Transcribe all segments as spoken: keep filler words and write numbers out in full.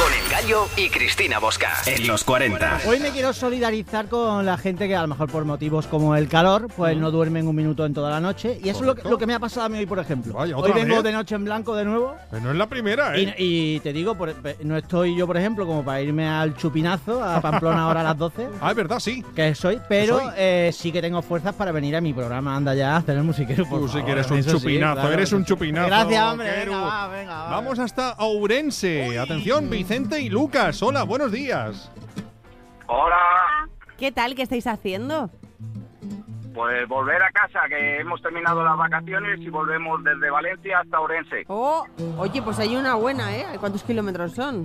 Con El Gallo y Cristina Bosca. En los cuarenta. Hoy me quiero solidarizar con la gente que a lo mejor por motivos como el calor, pues no duermen un minuto en toda la noche. Y eso es lo que, lo que me ha pasado a mí hoy, por ejemplo. Vaya, hoy vengo vez? de noche en blanco de nuevo. Pero no es la primera, ¿eh? Y, y te digo, por, no estoy yo, por ejemplo, como para irme al chupinazo, a Pamplona ahora a las doce. Ah, es verdad, sí. Que soy, pero soy? Eh, sí que tengo fuerzas para venir a mi programa. Anda ya, a hacer el musiquero. Por Tú sí favor, que eres un eso sí, chupinazo, claro, eres un eso sí. chupinazo. Gracias, hombre. Keru. Venga, va, venga, va. Vamos hasta Ourense. Uy. Atención, Vicente y Lucas. Hola, buenos días. Hola. ¿Qué tal? ¿Qué estáis haciendo? Pues volver a casa, que hemos terminado las vacaciones y volvemos desde Valencia hasta Ourense. Oh, oye, pues hay una buena, ¿eh? ¿Cuántos kilómetros son?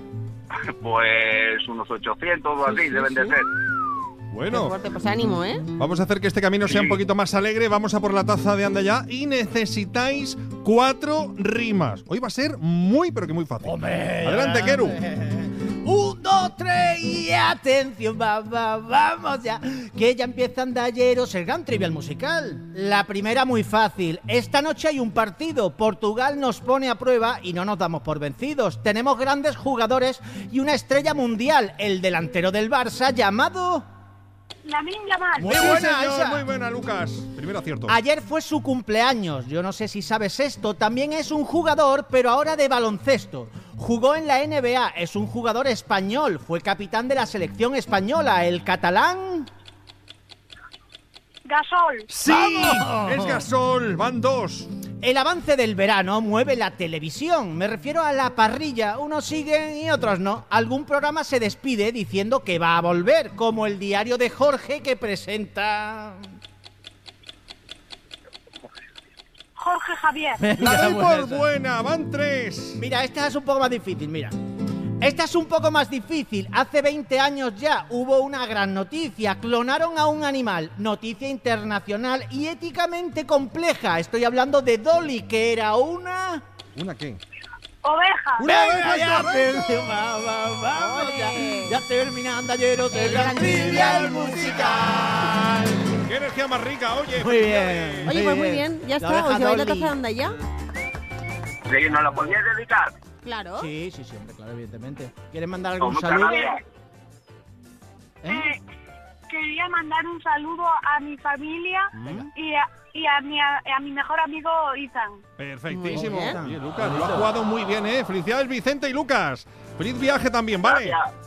Pues unos ochocientos o así, Sí, sí, deben sí. de ser. Bueno, Fuerte, pues ánimo, ¿eh? vamos a hacer que este camino sea un poquito más alegre. Vamos a por la taza de Anda Ya y necesitáis cuatro rimas. Hoy va a ser muy, pero que muy fácil. Hombre, Adelante, Keru. Un, dos, tres y atención, va, va, vamos ya. Que ya empieza Andalleros, el gran trivial musical. La primera muy fácil. Esta noche hay un partido. Portugal nos pone a prueba y no nos damos por vencidos. Tenemos grandes jugadores y una estrella mundial. El delantero del Barça llamado... Lamine Yamal. Muy Sí, buena, señor, esa. muy buena, Lucas. Primer acierto. Ayer fue su cumpleaños, yo no sé si sabes esto, también es un jugador, pero ahora de baloncesto. Jugó en la N B A, es un jugador español, fue capitán de la selección española, el catalán... Gasol. ¡Sí! ¡Vamos! Es Gasol, van dos. El avance del verano mueve la televisión, me refiero a la parrilla, unos siguen y otros no. Algún programa se despide diciendo que va a volver, como el diario de Jorge que presenta... Jorge Javier. La doy Buena por esa. buena, van tres. Mira, esta es un poco más difícil, mira. Esta es un poco más difícil. Hace veinte años ya hubo una gran noticia. Clonaron a un animal. Noticia internacional y éticamente compleja. Estoy hablando de Dolly, que era una... ¿Una qué? Oveja. ¡Una Venga, vez, ya, correcto! te- va, va, vamos ya. Ole. Ya terminando ayer el gran trivial musical. ¡Qué energía más rica! Oye, Muy felicidades. bien. Oye, pues muy bien, ya La está. oveja ¿Os lleváis la Dolly. taza de Anda Ya? ¿Sí? ¿Nos la podías dedicar? Claro. Sí, sí, sí, hombre, claro, evidentemente. ¿Quieres mandar algún Muchas saludo? gracias. ¿Eh? Eh, quería mandar un saludo a mi familia Venga. y a, y a mi, a, a mi mejor amigo Ethan. Perfectísimo. Muy bien. Oye, Lucas, lo has jugado muy bien, ¿eh? Felicidades, Vicente y Lucas. Feliz viaje también, ¿vale? Gracias.